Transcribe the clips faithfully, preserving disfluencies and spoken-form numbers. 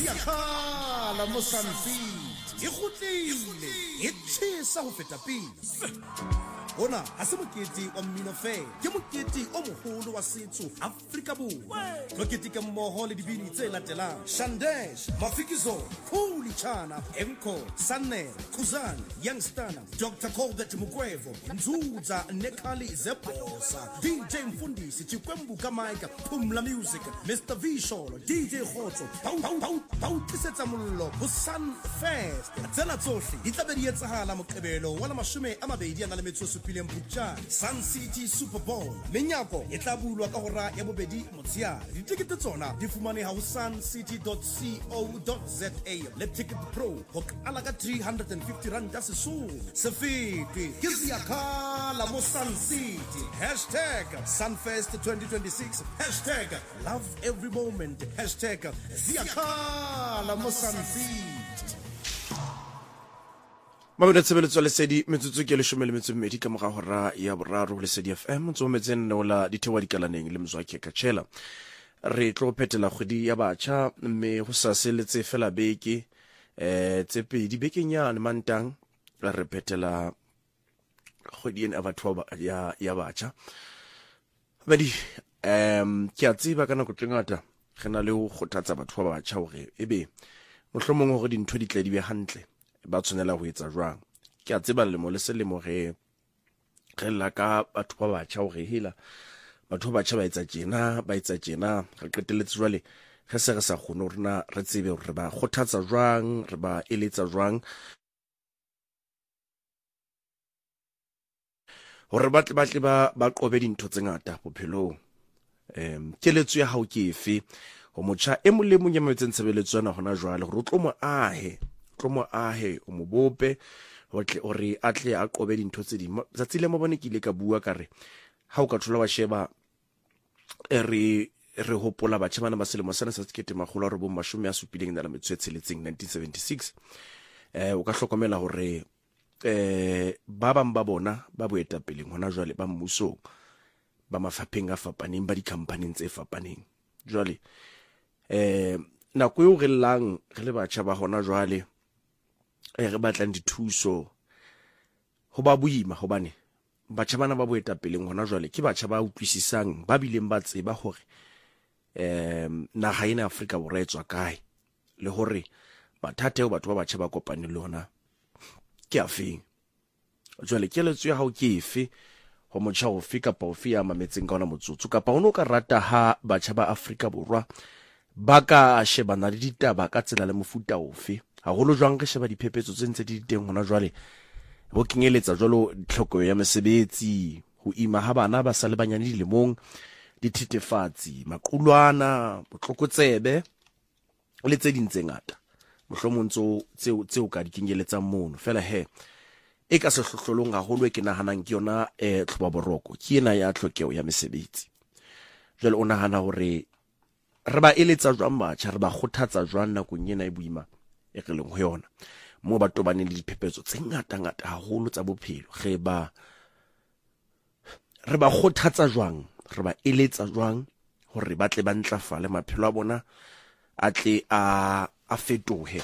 Siakhala mo Sun City. E kgutlile. E tjhesa ho feta pele. Ona ha se mokete wa mmino fela, ke mokete o moholo wa setso Afrika Borwa. Lo keteka mmoho le dibini tse latelang: Shandesh, Mafikizo, Khuli Chana, Enko, Sanel, Khuzani, Youngstana, Doctor Colbert Mugwevo, Nzuza, Nekali Zeposa, D J Mfundisi, Chikwembu Kamaika, Pumla Music, Mister Visholo, D J Khotso, Pau Pau Pau Pau Tisetsa Mollo, Sun Fest. Tsela tsohle di tla be di etsahala Moqebelo wa mashome a mabedi a na le metso supileng Phupjane. Sun City Super Bowl menyako e tla bulwa ka hora ya bobedi motsheare. Ditikete tsona di fumaneha ho suncity dot co dot za le Ticket Pro ho qala ka three hundred fifty rand a sesole. Sefete ke Siakhala mo Sun City. Hashtag Sunfest twenty twenty-six. Hashtag love every moment. Hashtag Siakhala mo Sun City. Mabona tshebeletso le sedi metsotso ke le shomele metso mmedi ka moga hora ya boraro le sedi F M tso metseng nola dithewa dikalaneng le mzwake ka tshela re tlo phetela kgwedi ya batjha mme ho sa seletse fela beke eh tse pedi bekenyane mantang re phetela kgwedi ena batho ya ya batjha badi em ke a tseba kana go tsengata gena le go khothatsa batho ba batjha hore ebe mohlomong hore dintho di tla di be hantle ba tshwanela ho etsa jwang. Ke a tseba le mo le selemo re re la ka batho ba batjha hore hela batho ba batjha ba etsa tjena ba etsa tjena re qeteletse jwale re se re sa khone rena re tsebe hore re ba khothatsa jwang re ba eletsa jwang hore ba tle ba tle ba ba qobe dintho tse ngata bophelong. Em keletso ya hao ke efe ho motjha e molemo ya metseng tshebeletso yana hona jwale hore o tlo mo ahe mo ahe o mo bope hotle ore atle a qobe dintho tse ding tsatsi le mo bone ke ile ka bua ka re ha o ka thola wa sheba re re hopola batjha bana ba selemo sana sa sekete magolo re bo mashome a supileng na la metso e tsheletseng nineteen seventy-six. Eh o ka hlokomela hore eh ba bang ba bona ba boetapeleng hona jwale ba mmuso ba mafapheng a fapaneng ba di company tse fapaneng jwale eh nako eo re llang re le batjha ba hona jwale e re batlang dithuso ho ba boima hobane batjha bana ba boetapeleng hona jwale ke batjha ba utlwisisang ba bileng ba tseba hore em naga ena Afrika Borwa e tswa kae le hore mathata o batho ba batjha ba kopaneng le hona ke afeng. Jwale keletso ya hao ke efe ho motjha o fe kapa o fe ya mametseng ka ona motsotso kapa ono ka rata ha batjha ba Afrika Borwa ba ka shebana le ditaba ka tsela le mofuta ofe haholo jwang re sheba diphephetso tse ntse di teng hona jwale bo kenyeletsa jwalo tlhoko ya mesebetsi ho ima ha bana ba sa le banyane dilemong dithetefatsi maqulwana botlokotsebe le tse ding tse ngata mohlomongso tseo tseo ka di kenyeletsang mono fela he e ka se hlohlolong haholo e ke nahanang ke yona eh tlhoba boroko ke ena ya tlhokeo ya mesebetsi. Jwale o nahana hore re ba eletsa jwang batjha re ba khothatsa jwang nakong ena e buima e re leng ho yona mo ba tobaneng le diphephetso tse ngata ngata haholo tsa bophelo re ba re ba khothatsa jwang re ba eletsa jwang hore ba tle ba ntlafale maphelo a bona a tle a a fetohe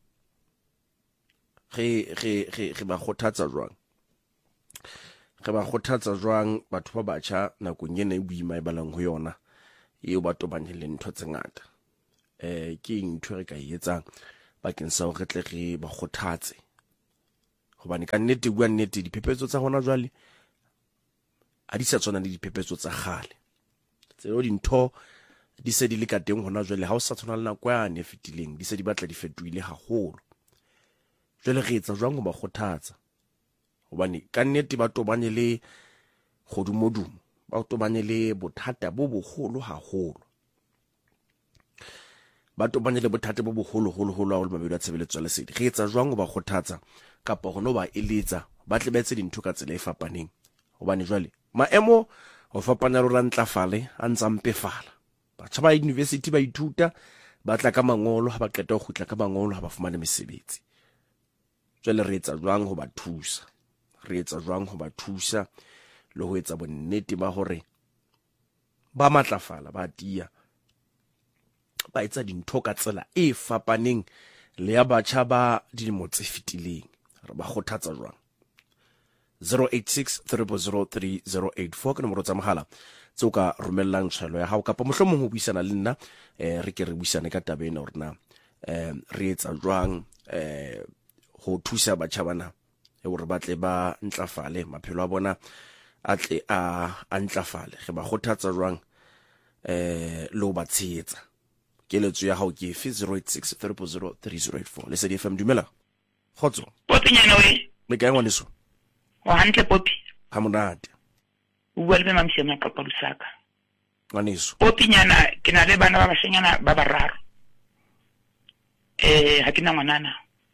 re re re ba khothatsa jwang re ba khothatsa jwang batho ba batjha nakong ena e buima e balang ho yona eo ba tobaneng le ntho tse ngata eh ke ntho re ka e etsang bakeng sa hore tle re ba khothatse hobane ka nnete bua nnete diphephetso tsa hona jwale a di sa tswana le diphephetso tsa khale tseo dintho di se di le ka teng hona jwale ha o sa tswana le nako yane e fetileng di se di batla di fetohile haholo. Jwale re etsa jwang go ba khothatsa hobane ka nnete ba tobane le kgodumodumo ba tobane le bothata bo bogolo haholo ba tobane le bothata bo bogolo holo holo ha o le mabelo a tshebeletso le sedi re etsa jwang go ba khothatsa kapa gona ba eletsa ba tle ba etse dintho ka tsela e fapaneng hobane jwale maemo ho fapana le rantlafale a ntsa mpefala batjha ba university ba ithuta ba tla ka mangolo ha ba qeta go khutla ka mangolo ha ba fumana mesebetsi. Jwale re etsa jwang ho ba thusa re etsa jwang ho ba thusa le ho etsa bonnete ba hore ba matlafala ba tia ba etsa dintho ka tsela e fapaneng le ya batjha ba dilemo tse fetileng. Re ba kgothatsa jwang? zero eight six three zero three zero eight four ke nomoro tsa mohala tse o ka romellang tshwelo ya hao kapa mohlomong ho buisana le nna eh re ke re buisane ka tabeng hore na eh re etsa jwang eh ho thusa batjha bana e hore ba tle ba ntlafale maphelo a bona a tle a ntlafale. Re ba kgothatsa jwang eh lo ba tsheetsa? Keletso ya hao ke efe? zero eight six three zero three zero eight four. Lesedi F M, dumela. Khotso. Popinyana we. Me kae ngwaneso? Wa hantle Popi. Ha monate. O bua le mamse ma papa lusaka. Ngwaneso. Popinyana ke na le bana ba bashanyana ba bararo. Eh ha ke na ngwanana.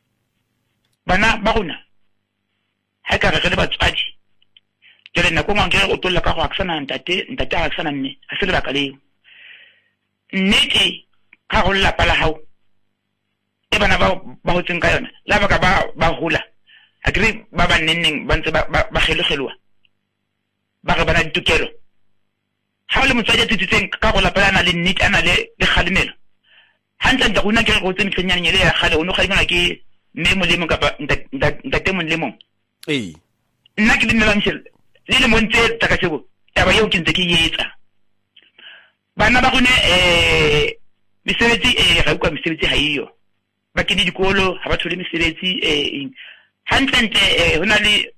Bana ba rona. Ha ka re le batswadi. Ke re nako ngwa ke go tolla ka go aksana ntate ntate a aksana mme a se le baka leo. Nnete ka go la pala hao. E bana ba ba ho tsenka yona. La ba ka ba ba hola. Akri ba ba nenneng ba ntse ba ba kgelogelwa. Ba re bana ditokelo. Ha le motsadi a tsitsitseng ka go la pala na le nnete ana le le khalimelo. Hantla ntse go nna ke go tsene tlenyanya le ya khale o no khalimela ke mme molemo kapa ntate molemo. Eh. Nna ke dinela mshel. Le le montse taka sego. Taba yeo ke ntse ke yetsa. Bana ba gone eh mesebetsi eh ga ukwa mesebetsi ha iyo. Ba ke di dikolo ha ba thole mesebetsi eh hantlente eh hona le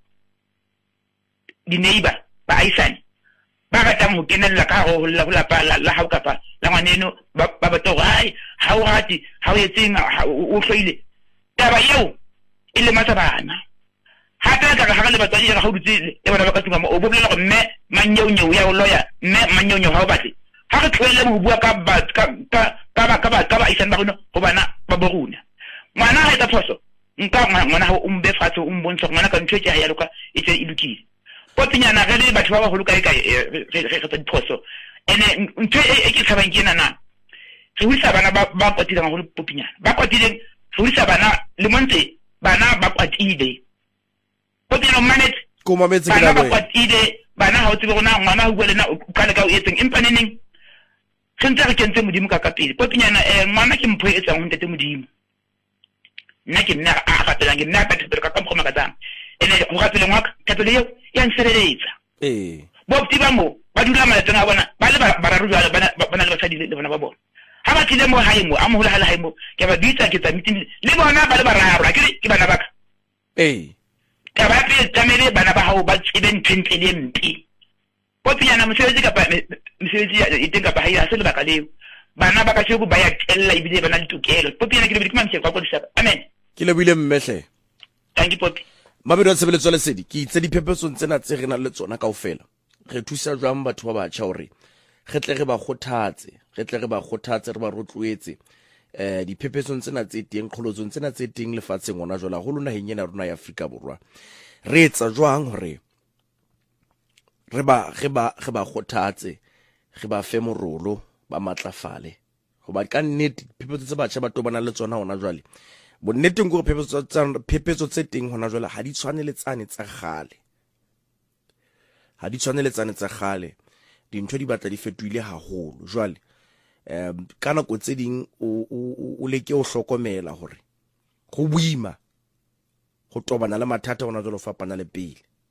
di neighbor ba aisane ba ga tamo kenella ka go la la la la ha kapa la ngwaneno ba ba to ai ha o rati ha o etseng o hlwile taba yeo e le matsa bana ha ka ka ga le batsadi ga go dutse e bana ba ka tuma o bolela go mme manyonyo ya o loya mme manyonyo ha o batse ha re tlwele mo bua ka ba ka ka ka ka ba ka ba isana ba go bana ba boruna ngwana ha eta phoso nka ngwana ha o mbe fatse o mbontsha ngwana ka ntwe tsa ya loka e tse ilukile popinyana ga le batho ba ba go luka e ka re re tsa diphoso ene ntwe e ke tshabang ke nana re wisa bana ba ba kwatile ga go popinyana ba kwatile re wisa bana le monte bana ba kwatile popinyana manet ko mametse ke bana la ba kwatile bana ha o tsebe gona ngwana o buela na o kale ka o etseng empa neneng sentse re kentse modimo ka ka pele popinyana eh ngwana ke mpho e tsang ho ntete modimo nna ke nna a gatela ke nna ka tsebe ka ka mkhoma ka tsang ene go gatela ngwa ka pele yo ya nsereletsa eh bo tiba mo ba dula maleteng a bona ba le ba raru jwale bana bana le basadi le bona ba bona ha ba tlile mo hae mo a mo hola hala hae mo ke ba ditsa ke tsa meeting le bona ba le ba raru a ke ke bana baka eh ka ba pe tsamele bana ba hao ba tsebe ntwentle le mpi popinyana mosebetsi ka pa mosebetsi e teng ka pa ha ya se le baka leo bana ba ka se go ba ya tella ibile bana le tukelo popinyana ke le ke mamse kwa kwa disapa amen ke le buile mmehle. thank you Popi Mabedo tshebeletso le sedi ke itse diphephetso tsena tse re na le tsona kaofela re thusa jwang batho ba batjha hore re tle re ba kgothatse re tle re ba kgothatse re ba rotloetse eh diphephetso tsena tse teng kgolotsong tsena tse teng lefatsheng ngona jwala go lona hengena rona ya Afrika Borwa re etsa jwang hore re ba re ba re ba kgothatse re ba fe morolo ba matlafale go ba ka nnete diphephetso tse batjha ba tobana le tsona hona jwale bo nneteng go phephetso tsa phephetso tse teng hona jwale ha di tshwane le tsane tsa gale ha di tshwane le tsane tsa gale dintho di batla di fetoile haholo jwale um kana go tse ding o o leke o hlokomela hore go buima go tobana le mathata ona jwale o fapana le pele